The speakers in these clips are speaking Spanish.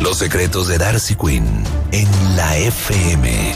Los secretos de Darcy Quinn en la FM.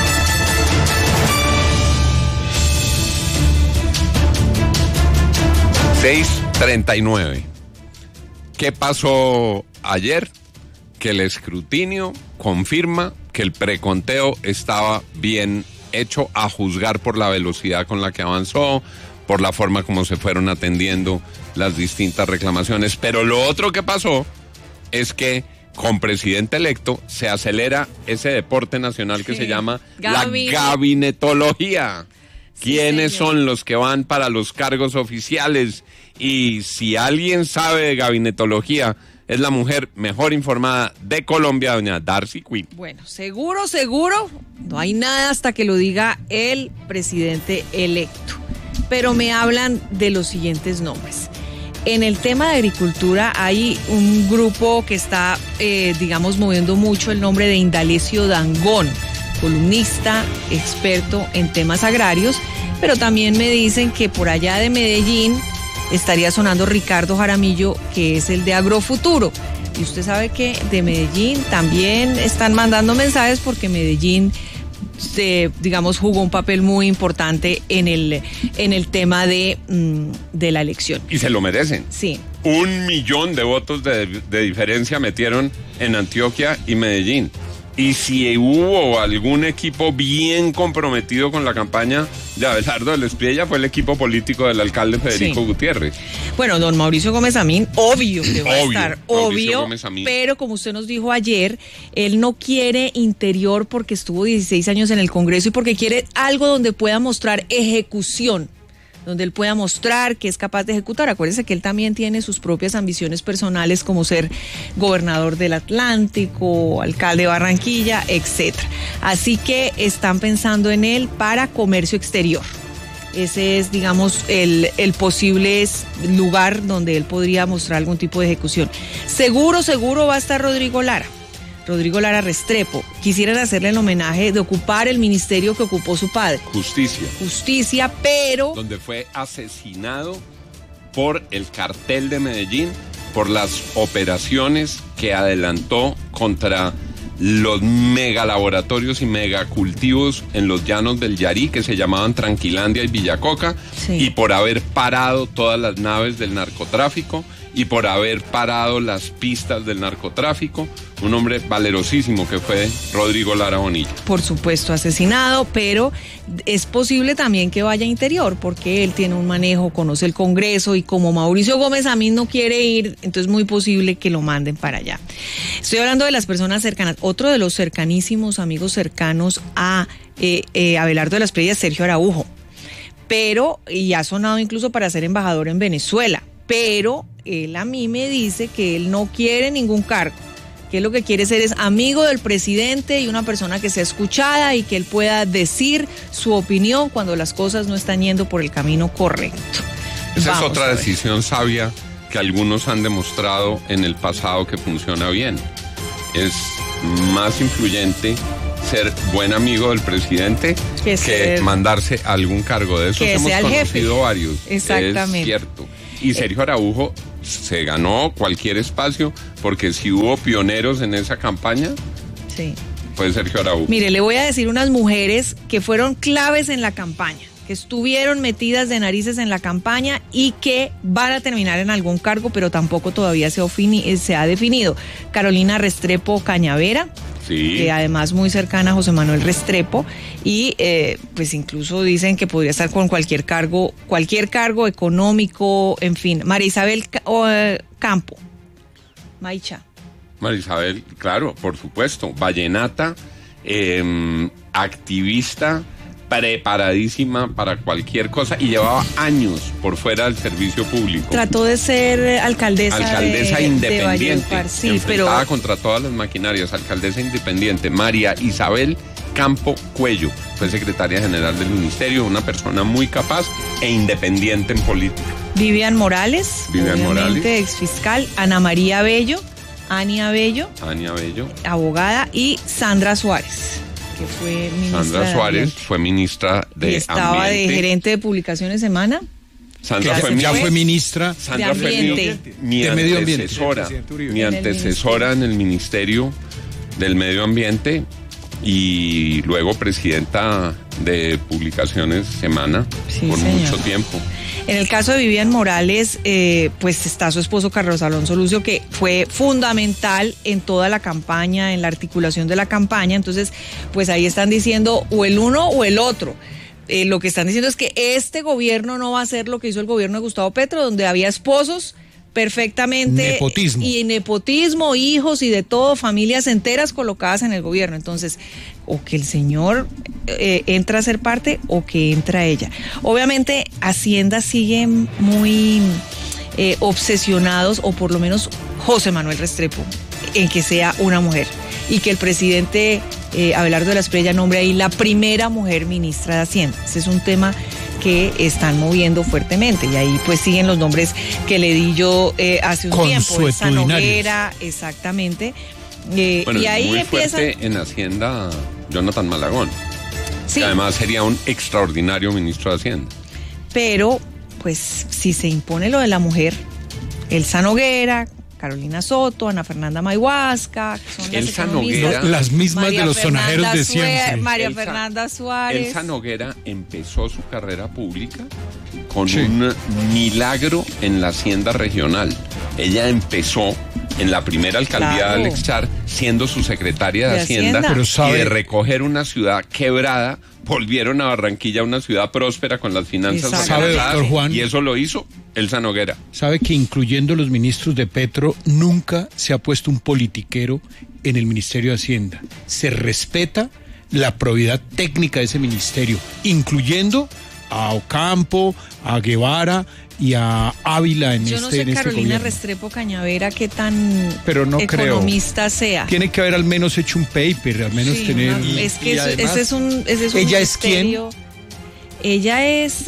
...6:39... ¿Qué pasó ayer? Que el escrutinio confirma que el preconteo estaba bien hecho, a juzgar por la velocidad con la que avanzó, por la forma como se fueron atendiendo las distintas reclamaciones. Pero lo otro que pasó es que con presidente electo se acelera ese deporte nacional que se llama la gabinetología. ¿Quiénes son los que van para los cargos oficiales? Y si alguien sabe de gabinetología, es la mujer mejor informada de Colombia, doña Darcy Quinn. Bueno, seguro, no hay nada hasta que lo diga el presidente electo. Pero me hablan de los siguientes nombres. En el tema de agricultura hay un grupo que está, moviendo mucho el nombre de Indalecio Dangond, columnista, experto en temas agrarios, pero también me dicen que por allá de Medellín estaría sonando Ricardo Jaramillo, que es el de Agrofuturo. Y usted sabe que de Medellín también están mandando mensajes porque Medellín, jugó un papel muy importante en el tema de la elección. Y se lo merecen. Sí. 1 millón de votos de diferencia metieron en Antioquia y Medellín. Y si hubo algún equipo bien comprometido con la campaña de Abelardo del Espriella, fue el equipo político del alcalde Federico Gutiérrez. Bueno, don Mauricio Gómez Amín, obvio que va a estar, obvio, pero como usted nos dijo ayer, él no quiere interior porque estuvo 16 años en el Congreso y porque quiere algo donde pueda mostrar ejecución, donde él pueda mostrar que es capaz de ejecutar. Acuérdese que él también tiene sus propias ambiciones personales, como ser gobernador del Atlántico, alcalde de Barranquilla, etcétera. Así que están pensando en él para comercio exterior. Ese es, el posible lugar donde él podría mostrar algún tipo de ejecución. Seguro va a estar Rodrigo Lara Restrepo. Quisieran hacerle el homenaje de ocupar el ministerio que ocupó su padre. Justicia, pero... donde fue asesinado por el cartel de Medellín, por las operaciones que adelantó contra los megalaboratorios y megacultivos en los llanos del Yarí, que se llamaban Tranquilandia y Villacoca, y por haber parado todas las naves del narcotráfico, y por haber parado las pistas del narcotráfico. Un hombre valerosísimo que fue Rodrigo Lara Bonilla. Por supuesto, asesinado, pero es posible también que vaya a interior, porque él tiene un manejo, conoce el Congreso, y como Mauricio Gómez Amín no quiere ir, entonces es muy posible que lo manden para allá. Estoy hablando de las personas cercanas. Otro de los cercanísimos amigos cercanos a Abelardo de la Espriella es Sergio Araujo, y ha sonado incluso para ser embajador en Venezuela, pero él a mí me dice que él no quiere ningún cargo, que él lo que quiere ser es amigo del presidente y una persona que sea escuchada y que él pueda decir su opinión cuando las cosas no están yendo por el camino correcto. Esa es otra decisión sabia que algunos han demostrado en el pasado que funciona bien. Es más influyente ser buen amigo del presidente que mandarse a algún cargo. De eso hemos conocido varios. Exactamente. Es cierto. Y Sergio Araujo se ganó cualquier espacio, porque si hubo pioneros en esa campaña, fue Sergio Araujo. Mire, le voy a decir unas mujeres que fueron claves en la campaña, que estuvieron metidas de narices en la campaña y que van a terminar en algún cargo, pero tampoco todavía se ha definido. Carolina Restrepo Cañavera, que además muy cercana a José Manuel Restrepo, y pues incluso dicen que podría estar con cualquier cargo económico, en fin. María Isabel Campo, Maicha. María Isabel, claro, por supuesto, vallenata, activista, preparadísima para cualquier cosa, y llevaba años por fuera del servicio público. Trató de ser alcaldesa independiente, de Valledupar, enfrentada contra todas las maquinarias, alcaldesa independiente. María Isabel Campo Cuello fue secretaria general del ministerio, una persona muy capaz e independiente en política. Vivian Morales, exfiscal. Ana María Bello, Ania Bello, abogada, y Sandra Suárez, que fue ministra. Sandra Suárez fue ministra de Ambiente. Estaba de gerente de Publicaciones Semana. Sandra ya fue ministra Sandra de fue mi antecesora en el Ministerio del Medio Ambiente y luego presidenta de Publicaciones Semana por mucho tiempo. En el caso de Vivian Morales, pues está su esposo Carlos Alonso Lucio, que fue fundamental en toda la campaña, en la articulación de la campaña. Entonces, pues ahí están diciendo o el uno o el otro. Lo que están diciendo es que este gobierno no va a hacer lo que hizo el gobierno de Gustavo Petro, donde había esposos perfectamente. Nepotismo. Y nepotismo, hijos y de todo, familias enteras colocadas en el gobierno. Entonces, o que el señor entra a ser parte o que entra ella. Obviamente, Hacienda sigue muy obsesionados, o por lo menos José Manuel Restrepo, en que sea una mujer. Y que el presidente Abelardo de la Espriella nombre ahí la primera mujer ministra de Hacienda. Ese es un tema que están moviendo fuertemente, y ahí pues siguen los nombres que le di yo hace un tiempo, Elsa Noguera, exactamente. Bueno, y ahí muy empieza fuerte en Hacienda Jonathan Malagón, sí, que además sería un extraordinario ministro de Hacienda. Pero pues si se impone lo de la mujer, Elsa Noguera, Carolina Soto, Ana Fernanda Mayhuasca, que son Elsa las Noguera, las mismas María de los sonajeros de siempre. María Fernanda Suárez. Elsa Noguera empezó su carrera pública con un milagro en la Hacienda Regional. Ella empezó en la primera alcaldía de Alex Char siendo su secretaria de Hacienda. Pero y de recoger una ciudad quebrada, volvieron a Barranquilla una ciudad próspera con las finanzas organizadas, doctor Juan, y eso lo hizo Elsa Noguera. Sabe que incluyendo los ministros de Petro, nunca se ha puesto un politiquero en el Ministerio de Hacienda. Se respeta la probidad técnica de ese ministerio, incluyendo a Ocampo, a Guevara y a Ávila en Yo no sé, Carolina gobierno. Restrepo Cañavera, qué tan pero no economista sea. Tiene que haber al menos hecho un paper, al menos tener... Es que además, ese es un ¿ella misterio. es quién? Ella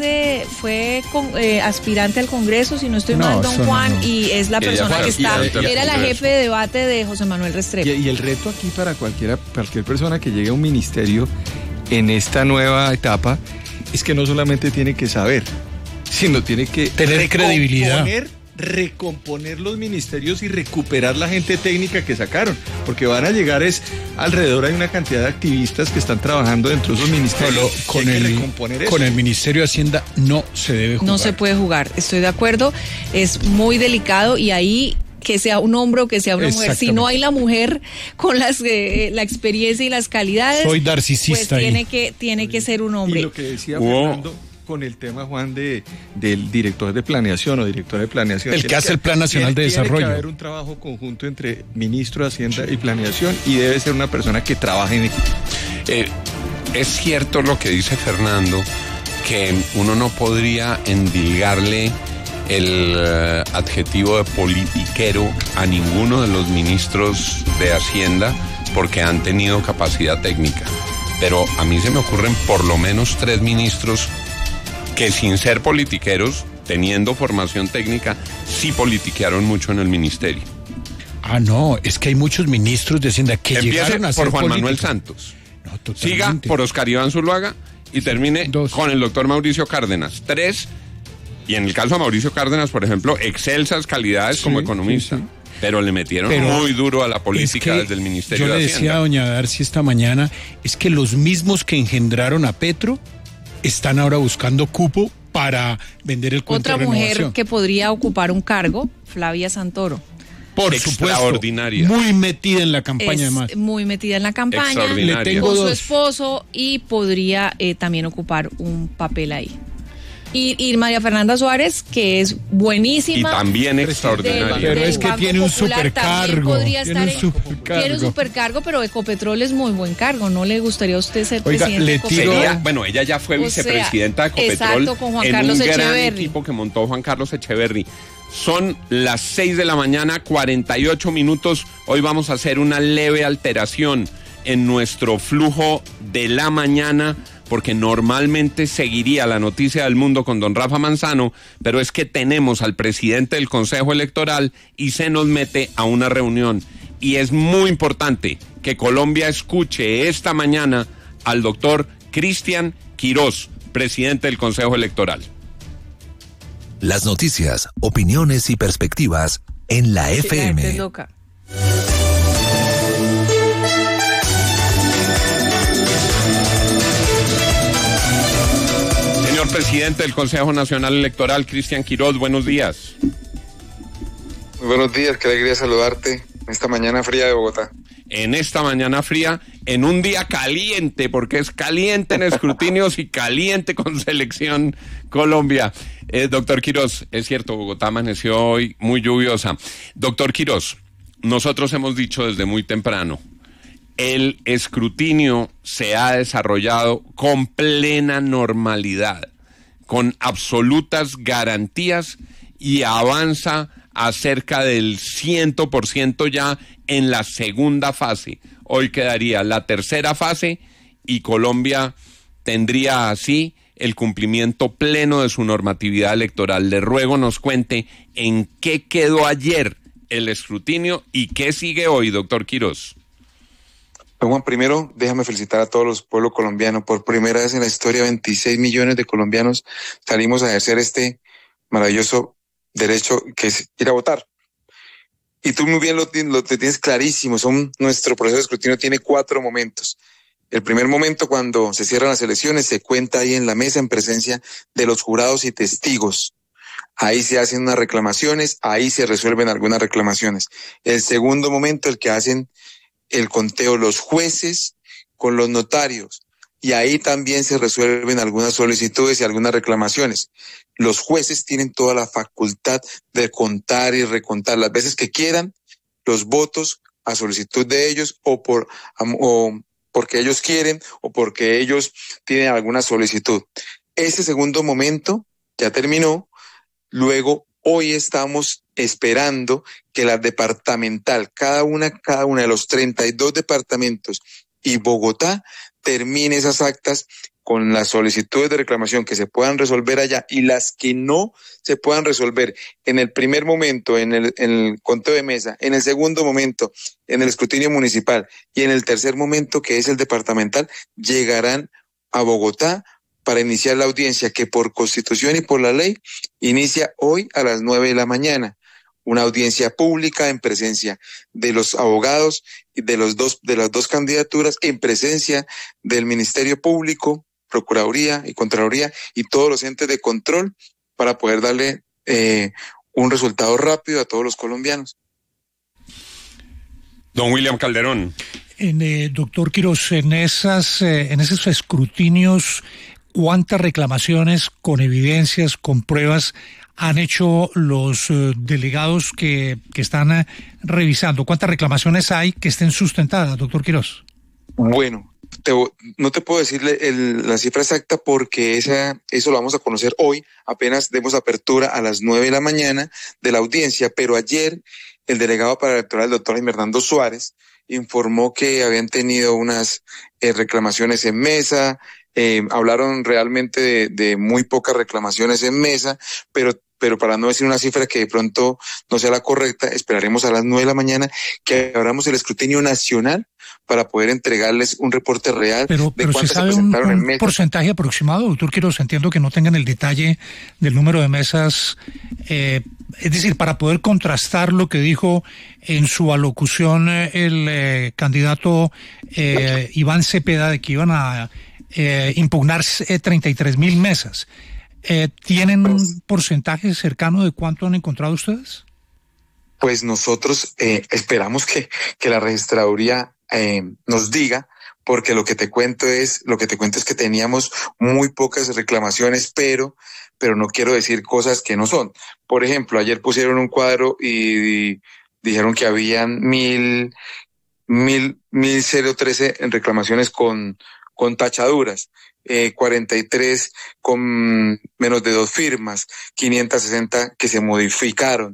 fue aspirante al Congreso, si no estoy mal, don Juan, y es la persona que era la jefe de debate de José Manuel Restrepo. Y el reto aquí para cualquier persona que llegue a un ministerio en esta nueva etapa es que no solamente tiene que saber, sino tiene que tener credibilidad, recomponer los ministerios y recuperar la gente técnica que sacaron, porque van a llegar alrededor hay una cantidad de activistas que están trabajando dentro de esos ministerios. Con el Ministerio de Hacienda no se debe jugar. No se puede jugar, estoy de acuerdo, es muy delicado, y ahí que sea un hombre o que sea una mujer, si no hay la mujer con la experiencia y las calidades, soy narcisista, pues tiene que ser un hombre. Y lo que decía Fernando con el tema, Juan, del director de planeación o directora de planeación. El que hace el Plan Nacional de Desarrollo. Tiene que haber un trabajo conjunto entre ministro de Hacienda y Planeación, y debe ser una persona que trabaje en equipo. Es cierto lo que dice Fernando, que uno no podría endilgarle el adjetivo de politiquero a ninguno de los ministros de Hacienda porque han tenido capacidad técnica. Pero a mí se me ocurren por lo menos 3 ministros que sin ser politiqueros, teniendo formación técnica, sí politiquearon mucho en el ministerio. Ah, no, es que hay muchos ministros de Hacienda que llegaron a ser por Juan políticos. Manuel Santos. No, totalmente. Siga por Oscar Iván Zuluaga y termine 2. con el doctor Mauricio Cárdenas. 3, y en el caso de Mauricio Cárdenas, por ejemplo, excelsas calidades como economista. Sí. Pero le metieron muy duro a la política desde el Ministerio de Hacienda. Yo le decía a doña Darcy esta mañana, es que los mismos que engendraron a Petro están ahora buscando cupo para vender el cuento de renovación. Otra mujer que podría ocupar un cargo, Flavia Santoro. Por supuesto, muy metida en la campaña, además. Muy metida en la campaña, con su esposo, y podría también ocupar un papel ahí. Y María Fernanda Suárez, que es buenísima. Y también extraordinaria. Pero es que tiene un supercargo. Tiene un supercargo, pero Ecopetrol es muy buen cargo. ¿No le gustaría a usted ser presidente de Ecopetrol? Bueno, ella ya fue vicepresidenta de Ecopetrol. Exacto, con Juan Carlos Echeverri. Gran equipo que montó Juan Carlos Echeverri. Son las 6 de la mañana, 48 minutos. Hoy vamos a hacer una leve alteración en nuestro flujo de la mañana, porque normalmente seguiría la noticia del mundo con don Rafa Manzano, pero es que tenemos al presidente del Consejo Electoral y se nos mete a una reunión. Y es muy importante que Colombia escuche esta mañana al doctor Cristian Quirós, presidente del Consejo Electoral. Las noticias, opiniones y perspectivas en la FM. La gente es loca. Señor presidente del Consejo Nacional Electoral, Cristian Quiroz, buenos días. Muy buenos días, qué alegría saludarte en esta mañana fría de Bogotá. En esta mañana fría, en un día caliente, porque es caliente en escrutinios y caliente con Selección Colombia. Doctor Quiroz, es cierto, Bogotá amaneció hoy muy lluviosa. Doctor Quiroz, nosotros hemos dicho desde muy temprano, el escrutinio se ha desarrollado con plena normalidad, con absolutas garantías y avanza a cerca del 100% ya en la segunda fase. Hoy quedaría la tercera fase y Colombia tendría así el cumplimiento pleno de su normatividad electoral. Le ruego nos cuente en qué quedó ayer el escrutinio y qué sigue hoy, doctor Quiroz. Juan, primero déjame felicitar a todos los pueblos colombianos. Por primera vez en la historia, 26 millones de colombianos salimos a ejercer este maravilloso derecho que es ir a votar. Y tú muy bien lo tienes clarísimo. Nuestro proceso de escrutinio tiene 4 momentos. El primer momento, cuando se cierran las elecciones, se cuenta ahí en la mesa en presencia de los jurados y testigos. Ahí se hacen unas reclamaciones, ahí se resuelven algunas reclamaciones. El segundo momento, el que hacen el conteo los jueces con los notarios. Y ahí también se resuelven algunas solicitudes y algunas reclamaciones. Los jueces tienen toda la facultad de contar y recontar las veces que quieran los votos a solicitud de ellos o porque ellos quieren o porque ellos tienen alguna solicitud. Ese segundo momento ya terminó. Luego, hoy estamos esperando que la departamental, cada una de los 32 departamentos y Bogotá termine esas actas con las solicitudes de reclamación que se puedan resolver allá y las que no se puedan resolver en el primer momento, en el conteo de mesa, en el segundo momento, en el escrutinio municipal y en el tercer momento, que es el departamental, llegarán a Bogotá para iniciar la audiencia que por Constitución y por la ley inicia hoy a las 9 de la mañana. Una audiencia pública en presencia de los abogados y de las dos candidaturas, en presencia del Ministerio Público, Procuraduría y Contraloría y todos los entes de control para poder darle un resultado rápido a todos los colombianos. Don William Calderón. Doctor Quiroz, en esos escrutinios, ¿cuántas reclamaciones con evidencias, con pruebas han hecho los delegados que están revisando? ¿Cuántas reclamaciones hay que estén sustentadas, doctor Quiroz? Bueno, no te puedo decir la cifra exacta porque eso lo vamos a conocer hoy, apenas demos apertura a las 9 de la mañana de la audiencia, pero ayer el delegado para el electoral, el doctor Jaime Hernando Suárez, informó que habían tenido unas reclamaciones en mesa. Hablaron realmente de muy pocas reclamaciones en mesa, pero para no decir una cifra que de pronto no sea la correcta, esperaremos a las 9 de la mañana que abramos el escrutinio nacional para poder entregarles un reporte real de cuántas se presentaron en mesa. ¿Un porcentaje aproximado, doctor Quiroz? Entiendo que no tengan el detalle del número de mesas, es decir, para poder contrastar lo que dijo en su alocución el candidato Iván Cepeda de que iban a impugnar 33,000 mesas. ¿Tienen un porcentaje cercano de cuánto han encontrado ustedes? Pues nosotros esperamos que la registraduría nos diga, porque lo que te cuento es que teníamos muy pocas reclamaciones, pero no quiero decir cosas que no son. Por ejemplo, ayer pusieron un cuadro y dijeron que habían 1,013 reclamaciones con tachaduras. 43 con menos de 2 firmas, 560 que se modificaron,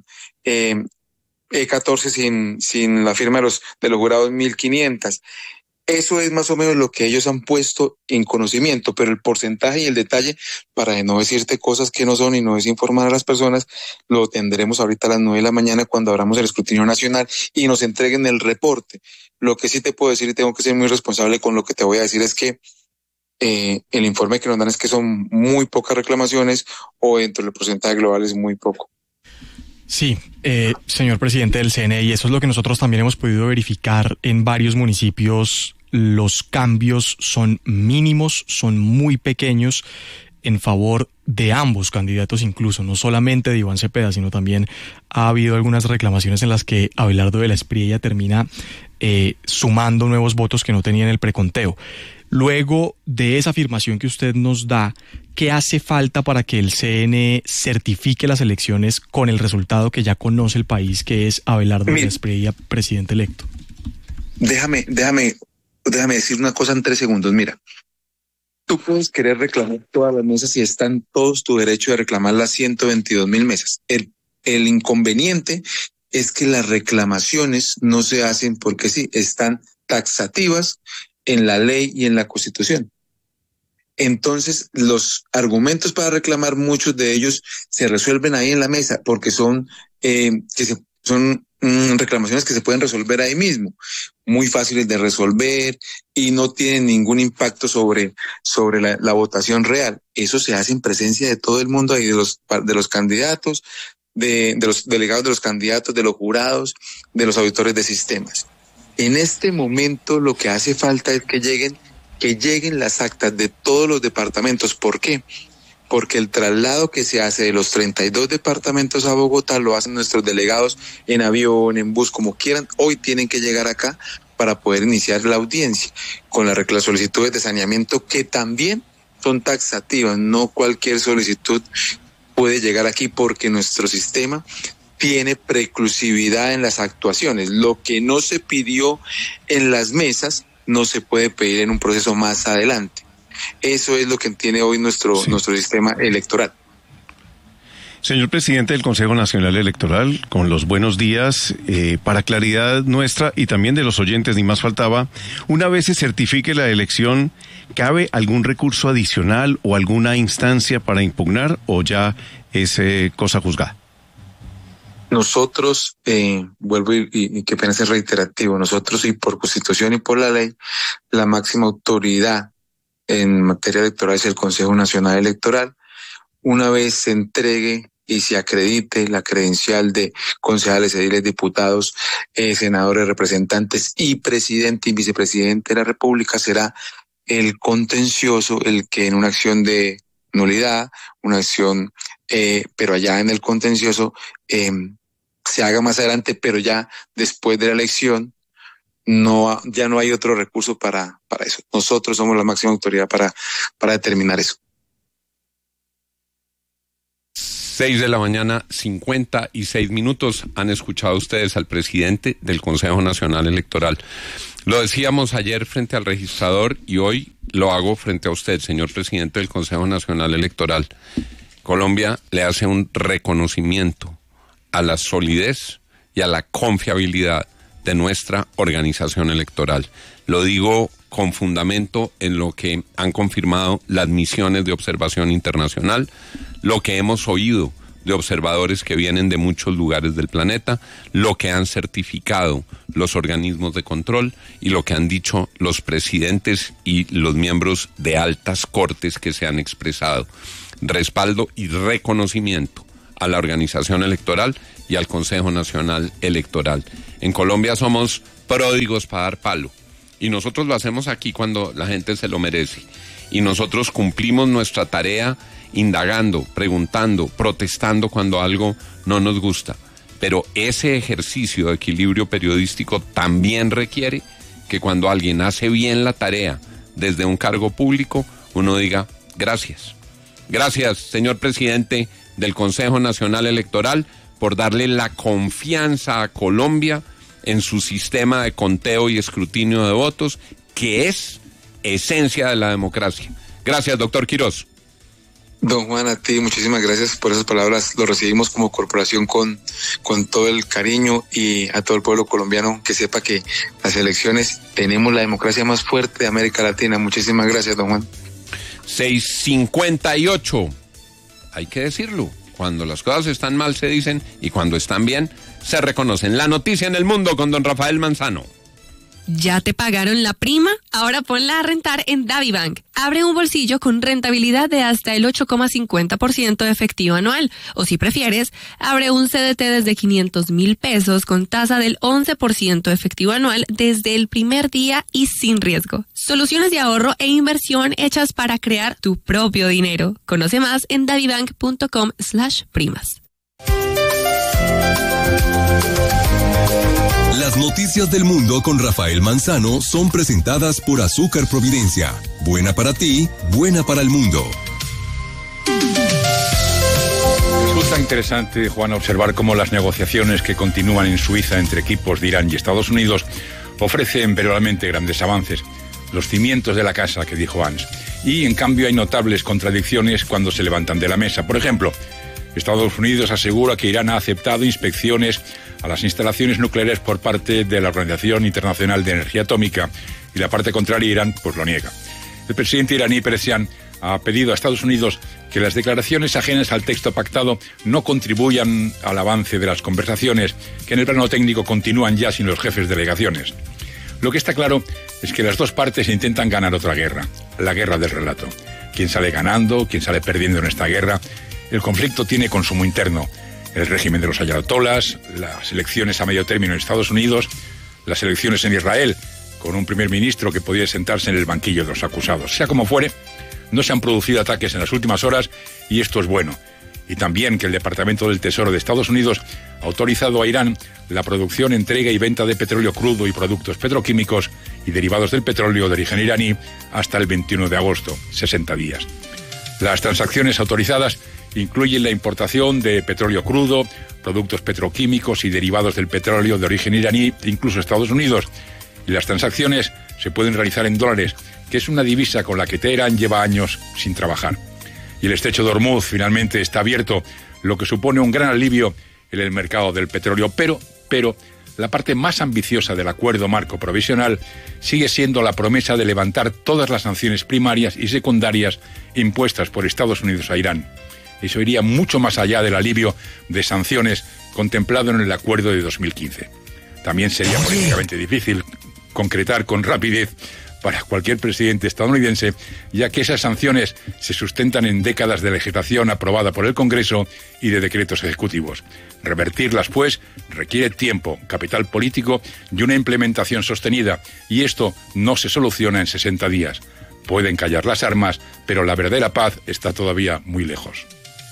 14 sin la firma de los jurados, 1,500. Eso es más o menos lo que ellos han puesto en conocimiento, pero el porcentaje y el detalle, para no decirte cosas que no son y no desinformar a las personas, lo tendremos ahorita a las 9 de la mañana cuando abramos el escrutinio nacional y nos entreguen el reporte. Lo que sí te puedo decir, y tengo que ser muy responsable con lo que te voy a decir, es que el informe que nos dan es que son muy pocas reclamaciones o dentro del porcentaje global es muy poco. Sí, señor presidente del CNE, y eso es lo que nosotros también hemos podido verificar en varios municipios. Los cambios son mínimos, son muy pequeños en favor de ambos candidatos, incluso no solamente de Iván Cepeda, sino también ha habido algunas reclamaciones en las que Abelardo de la Espriella termina sumando nuevos votos que no tenía en el preconteo. Luego de esa afirmación que usted nos da, ¿qué hace falta para que el CNE certifique las elecciones con el resultado que ya conoce el país, que es Abelardo de la Espriella, presidente electo? Déjame decir una cosa en 3 segundos. Mira, tú puedes querer reclamar todas las mesas y está en todos tu derecho de reclamar las 122,000 mesas. El inconveniente es que las reclamaciones no se hacen porque sí, están taxativas en la ley y en la Constitución. Entonces, los argumentos para reclamar, muchos de ellos se resuelven ahí en la mesa porque son reclamaciones que se pueden resolver ahí mismo, muy fáciles de resolver y no tienen ningún impacto sobre la votación real. Eso se hace en presencia de todo el mundo y de los candidatos, de los delegados de los candidatos, de los jurados, de los auditores de sistemas. En este momento lo que hace falta es que lleguen las actas de todos los departamentos. ¿Por qué? Porque el traslado que se hace de los 32 departamentos a Bogotá lo hacen nuestros delegados en avión, en bus, como quieran. Hoy tienen que llegar acá para poder iniciar la audiencia con las solicitudes de saneamiento, que también son taxativas. No cualquier solicitud puede llegar aquí porque nuestro sistema tiene preclusividad en las actuaciones. Lo que no se pidió en las mesas no se puede pedir en un proceso más adelante. Eso es lo que tiene hoy nuestro sistema electoral. Señor presidente del Consejo Nacional Electoral, con los buenos días, para claridad nuestra y también de los oyentes, ni más faltaba, una vez se certifique la elección, ¿cabe algún recurso adicional o alguna instancia para impugnar o ya es cosa juzgada? Nosotros, vuelvo y que pena ser reiterativo, nosotros y por Constitución y por la ley, la máxima autoridad en materia electoral es el Consejo Nacional Electoral. Una vez se entregue y se acredite la credencial de concejales, ediles, diputados, senadores, representantes y presidente y vicepresidente de la República, será el contencioso el que en una acción de nulidad, una acción, pero allá en el contencioso, se haga más adelante, pero ya después de la elección, ya no hay otro recurso para eso. Nosotros somos la máxima autoridad para determinar eso. 6:56 a.m. Han escuchado ustedes al presidente del Consejo Nacional Electoral. Lo decíamos ayer frente al registrador y hoy lo hago frente a usted, señor presidente del Consejo Nacional Electoral. Colombia le hace un reconocimiento a la solidez y a la confiabilidad de nuestra organización electoral. Lo digo con fundamento en lo que han confirmado las misiones de observación internacional, lo que hemos oído de observadores que vienen de muchos lugares del planeta, lo que han certificado los organismos de control y lo que han dicho los presidentes y los miembros de altas cortes que se han expresado. Respaldo y reconocimiento a la organización electoral y al Consejo Nacional Electoral. En Colombia somos pródigos para dar palo y nosotros lo hacemos aquí cuando la gente se lo merece y nosotros cumplimos nuestra tarea indagando, preguntando, protestando cuando algo no nos gusta, pero ese ejercicio de equilibrio periodístico también requiere que cuando alguien hace bien la tarea desde un cargo público, uno diga gracias. Gracias, señor presidente del Consejo Nacional Electoral, por darle la confianza a Colombia en su sistema de conteo y escrutinio de votos, que es esencia de la democracia. Gracias, doctor Quirós. Don Juan, a ti muchísimas gracias por esas palabras. Lo recibimos como corporación con todo el cariño, y a todo el pueblo colombiano que sepa que las elecciones tenemos la democracia más fuerte de América Latina. Muchísimas gracias, don Juan. 6:58. Hay que decirlo. Cuando las cosas están mal se dicen y cuando están bien se reconocen. La noticia en el mundo con don Rafael Manzano. ¿Ya te pagaron la prima? Ahora ponla a rentar en DaviBank. Abre un bolsillo con rentabilidad de hasta el 8,50% efectivo anual. O si prefieres, abre un CDT desde 500,000 pesos con tasa del 11% efectivo anual desde el primer día y sin riesgo. Soluciones de ahorro e inversión hechas para crear tu propio dinero. Conoce más en davibank.com/primas. Las noticias del mundo con Rafael Manzano son presentadas por Azúcar Providencia. Buena para ti, buena para el mundo. Resulta interesante, Juan, observar cómo las negociaciones que continúan en Suiza entre equipos de Irán y Estados Unidos ofrecen verdaderamente grandes avances. Los cimientos de la casa, que dijo Hans. Y, en cambio, hay notables contradicciones cuando se levantan de la mesa. Por ejemplo, Estados Unidos asegura que Irán ha aceptado inspecciones a las instalaciones nucleares por parte de la Organización Internacional de Energía Atómica y la parte contraria, Irán, pues lo niega. El presidente iraní, Pezeshkian, ha pedido a Estados Unidos que las declaraciones ajenas al texto pactado no contribuyan al avance de las conversaciones, que en el plano técnico continúan ya sin los jefes de delegaciones. Lo que está claro es que las dos partes intentan ganar otra guerra, la guerra del relato. ¿Quién sale ganando? ¿Quién sale perdiendo en esta guerra? El conflicto tiene consumo interno. El régimen de los ayatolás, las elecciones a medio término en Estados Unidos, las elecciones en Israel, con un primer ministro que podía sentarse en el banquillo de los acusados. Sea como fuere, no se han producido ataques en las últimas horas y esto es bueno. Y también que el Departamento del Tesoro de Estados Unidos ha autorizado a Irán la producción, entrega y venta de petróleo crudo y productos petroquímicos y derivados del petróleo de origen iraní hasta el 21 de agosto, 60 días. Las transacciones autorizadas incluyen la importación de petróleo crudo, productos petroquímicos y derivados del petróleo de origen iraní, incluso Estados Unidos. Y las transacciones se pueden realizar en dólares, que es una divisa con la que Teherán lleva años sin trabajar. Y el estrecho de Hormuz finalmente está abierto, lo que supone un gran alivio en el mercado del petróleo. Pero la parte más ambiciosa del acuerdo marco provisional sigue siendo la promesa de levantar todas las sanciones primarias y secundarias impuestas por Estados Unidos a Irán. Eso iría mucho más allá del alivio de sanciones contemplado en el acuerdo de 2015. También sería políticamente difícil concretar con rapidez para cualquier presidente estadounidense, ya que esas sanciones se sustentan en décadas de legislación aprobada por el Congreso y de decretos ejecutivos. Revertirlas, pues, requiere tiempo, capital político y una implementación sostenida, y esto no se soluciona en 60 días. Pueden callar las armas, pero la verdadera paz está todavía muy lejos.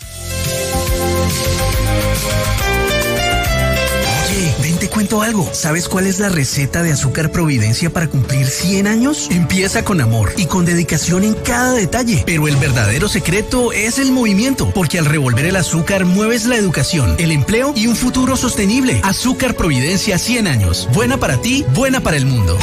Oye, ven, te cuento algo. ¿Sabes cuál es la receta de Azúcar Providencia para cumplir 100 años? Empieza con amor y con dedicación en cada detalle. Pero el verdadero secreto es el movimiento, porque al revolver el azúcar mueves la educación, el empleo y un futuro sostenible. Azúcar Providencia 100 años. Buena para ti, buena para el mundo.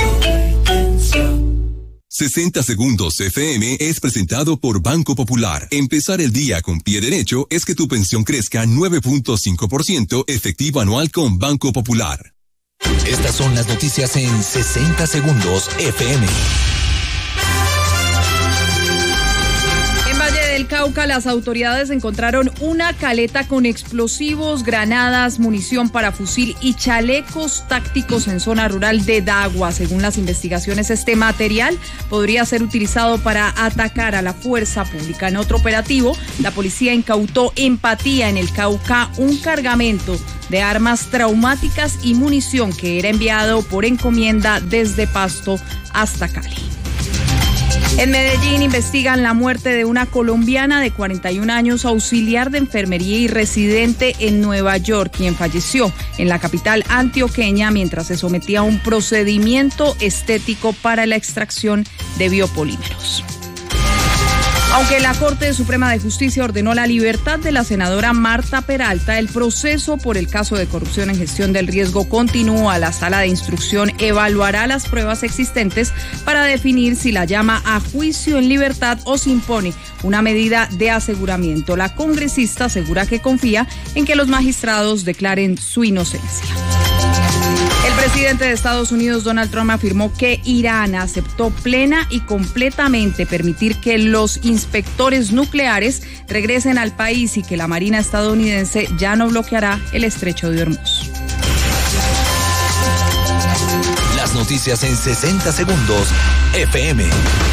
60 Segundos FM es presentado por Banco Popular. Empezar el día con pie derecho es que tu pensión crezca 9.5% efectivo anual con Banco Popular. Estas son las noticias en 60 Segundos FM. Del Cauca, las autoridades encontraron una caleta con explosivos, granadas, munición para fusil y chalecos tácticos en zona rural de Dagua. Según las investigaciones, este material podría ser utilizado para atacar a la fuerza pública. En otro operativo, la policía incautó en Patía, en el Cauca, un cargamento de armas traumáticas y munición que era enviado por encomienda desde Pasto hasta Cali. En Medellín investigan la muerte de una colombiana de 41 años, auxiliar de enfermería y residente en Nueva York, quien falleció en la capital antioqueña mientras se sometía a un procedimiento estético para la extracción de biopolímeros. Aunque la Corte Suprema de Justicia ordenó la libertad de la senadora Marta Peralta, el proceso por el caso de corrupción en gestión del riesgo continúa. La sala de instrucción evaluará las pruebas existentes para definir si la llama a juicio en libertad o se impone una medida de aseguramiento. La congresista asegura que confía en que los magistrados declaren su inocencia. El presidente de Estados Unidos, Donald Trump, afirmó que Irán aceptó plena y completamente permitir que los inspectores nucleares regresen al país y que la Marina estadounidense ya no bloqueará el estrecho de Hormuz. Las noticias noticias en 60 segundos. FM.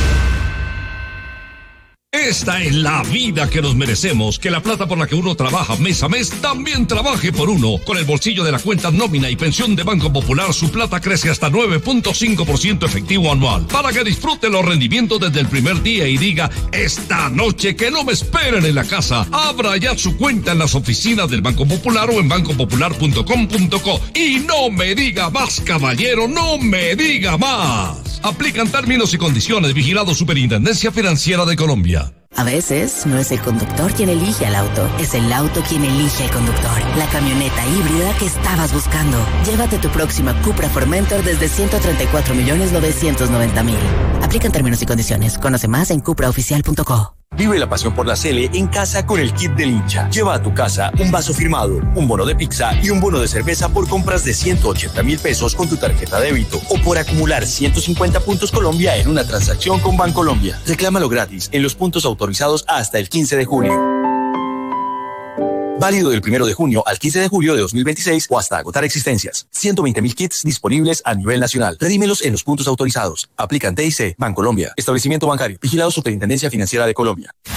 Esta es la vida que nos merecemos, que la plata por la que uno trabaja mes a mes también trabaje por uno. Con el bolsillo de la cuenta nómina y pensión de Banco Popular, su plata crece hasta 9.5% efectivo anual, para que disfrute los rendimientos desde el primer día y diga, esta noche que no me esperen en la casa. Abra ya su cuenta en las oficinas del Banco Popular o en bancopopular.com.co. Y no me diga más, caballero, no me diga más. Aplican términos y condiciones. Vigilado Superintendencia Financiera de Colombia. A veces no es el conductor quien elige al auto, es el auto quien elige al conductor. La camioneta híbrida que estabas buscando. Llévate tu próxima Cupra Formentor desde 134.990.000. Aplican términos y condiciones. Conoce más en cupraoficial.co. Vive la pasión por la Sele en casa con el kit del hincha. Lleva a tu casa un vaso firmado, un bono de pizza y un bono de cerveza por compras de 180.000 pesos con tu tarjeta débito o por acumular 150 puntos Colombia en una transacción con Bancolombia. Reclámalo gratis en los puntos autorizados hasta el 15 de junio. Válido del 1 de junio al 15 de julio de 2026 o hasta agotar existencias. 120.000 kits disponibles a nivel nacional. Redímelos en los puntos autorizados. Aplican TIC, Bancolombia. Establecimiento bancario. Vigilado Superintendencia Financiera de Colombia.